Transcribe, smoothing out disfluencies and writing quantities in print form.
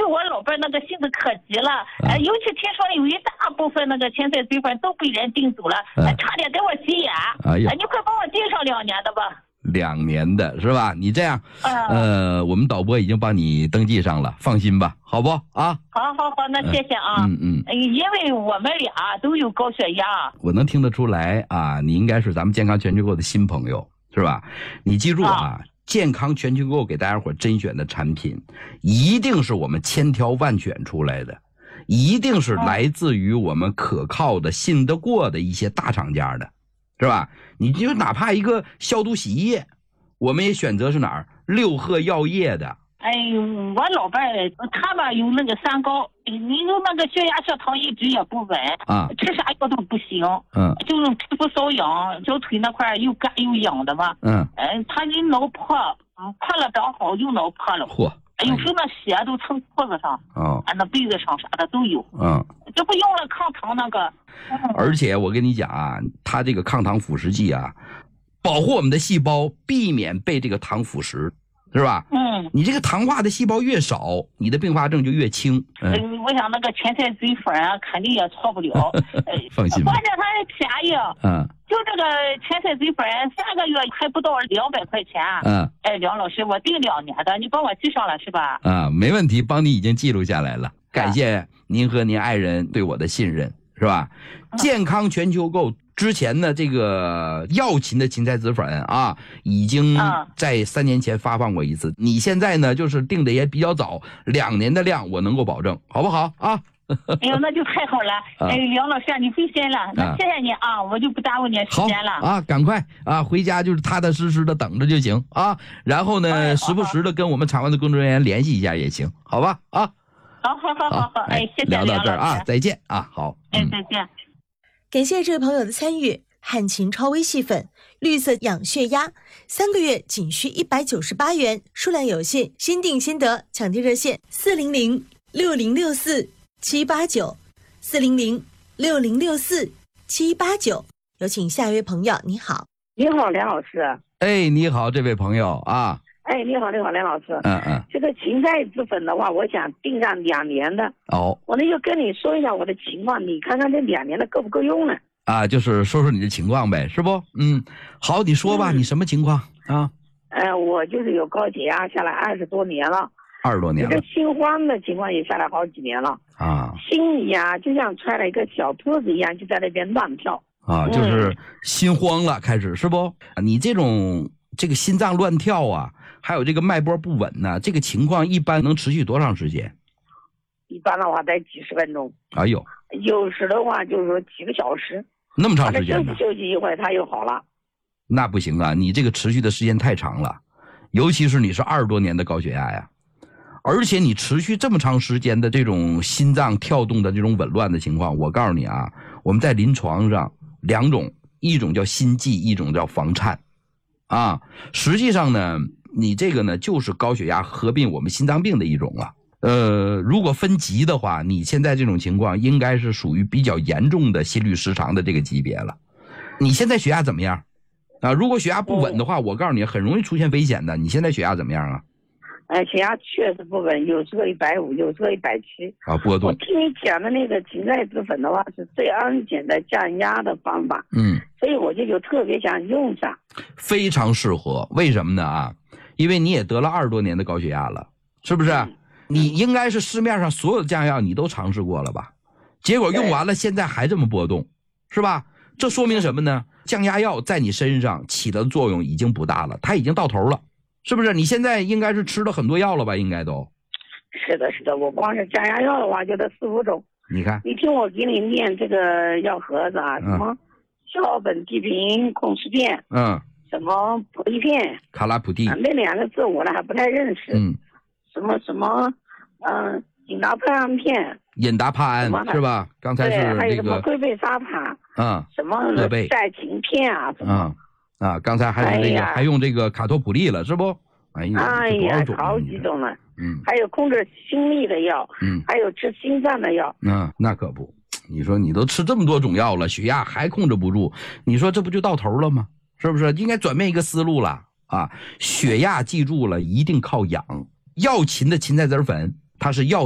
我老伴那个性子可急了，尤其听说有一大部分那个潜在罪犯都被人定走了，差点给我急眼。 哎呀， 你快帮我定上2年的吧。 2年的是吧？你这样，我们导播已经帮你登记上了，放心吧，好不啊？ 好，那谢谢啊。因为我们俩都有高血压。 我能听得出来啊，你应该是咱们健康全球购的新朋友，是吧？你记住啊，健康全球购给大家伙甄选的产品，一定是我们千挑万选出来的，一定是来自于我们可靠的、信得过的一些大厂家的。是吧？你就哪怕一个消毒洗衣液，我们也选择是哪儿？6合药业的。 哎呦，我老伴他吧有那个三高，你有那个血压血糖一直也不稳啊，吃啥药都不行，就是皮肤瘙痒，脚腿那块又干又痒的吧，他一脑破，破了长好，又脑破了，嚯！有时候那血都蹭裤子上，那被子上啥的都有，这不用了抗糖那个。 而且我跟你讲啊，它这个抗糖腐蚀剂啊，保护我们的细胞，避免被这个糖腐蚀，是吧？你这个糖化的细胞越少，你的并发症就越轻。 我想那个潜在罪犯啊，肯定也错不了。 放心吧。 关键它还便宜。就这个潜在罪犯3个月还不到200块钱。梁老师，我定2年的，你帮我记上了是吧？ 没问题，帮你已经记录下来了。感谢您和您爱人对我的信任，是吧？健康全球购之前呢，这个药勤的芹菜籽粉啊，已经在3年前发放过一次。你现在呢，就是定的也比较早，2年的量我能够保证，好不好啊？ 哎呦，那就太好了！梁老师，你费心了，那谢谢你啊，我就不耽误你时间了。 好啊，赶快啊，回家就是踏踏实实的等着就行啊。然后呢，时不时的跟我们厂外的工作人员联系一下也行，好吧？啊， 好，谢谢聊到这儿啊，再见啊，好， 再见。 感谢这位朋友的参与。汉秦超微细粉，绿色养血压，3个月仅需198元，数量有限，先订先得，抢订热线400-6064-789，400-6064-789。有请下一位朋友，你好。 你好，梁老师。 哎，你好，这位朋友啊。 哎，你好，梁老师。这个芹菜籽粉的话，我想订上2年的。我呢就跟你说一下我的情况，你看看这2年的够不够用呢？ 就是说说你的情况呗，是不？好，你说吧，你什么情况啊？ 我就是有高血压下来20多年了。 20多年了。 这个心慌的情况也下来好几年了啊，心里啊就像揣了一个小兔子一样，就在那边乱跳啊，就是心慌了，开始是不？你这个心脏乱跳啊，还有这个脉搏不稳呢，这个情况一般能持续多长时间？ 一般的话得几十分钟。 哎呦， 有时的话就是说几个小时。 那么长时间呢？ 休息一会儿，它又好了。 那不行啊，你这个持续的时间太长了，尤其是你是20多年的高血压呀，而且你持续这么长时间的这种心脏跳动的这种紊乱的情况，我告诉你啊，我们在临床上2种，一种叫心悸，一种叫房颤啊。实际上呢，你这个呢就是高血压合并我们心脏病的一种了。如果分级的话，你现在这种情况应该是属于比较严重的心律失常的这个级别了。你现在血压怎么样啊？如果血压不稳的话，我告诉你很容易出现危险的。你现在血压怎么样啊？ 血压确实不稳，有时候150，有时候170 啊，波动。 我听你讲的那个芹菜籽粉的话是最安全的降压的方法，所以我就特别想用上， 非常适合。为什么呢啊？因为你也得了20多年的高血压了，是不是？你应该是市面上所有的降压药你都尝试过了吧？结果用完了，现在还这么波动，是吧？这说明什么呢？降压药在你身上起的作用已经不大了，它已经到头了，是不是？你现在应该是吃了很多药了吧？应该都。 是的，我光是降压药的话就得4、5种。 你看， 你听我给你念这个药盒子啊，什么硝苯地平控湿片，什么普利片， 卡拉普蒂， 那2个字我呢还不太认识，什么引达帕胺片， 引达帕胺是吧？刚才是还有什么龟背沙帕，什么赛芹片啊，什么刚才还是这个，还用这个卡托普利了，是不？哎呀， 好几种了。还有控制心率的药，还有治心脏的药。 那可不，你说你都吃这么多种药了，血压还控制不住，你说这不就到头了吗？是不是？应该转变一个思路了啊！血压记住了，一定靠养。药勤的芹菜籽粉，它是药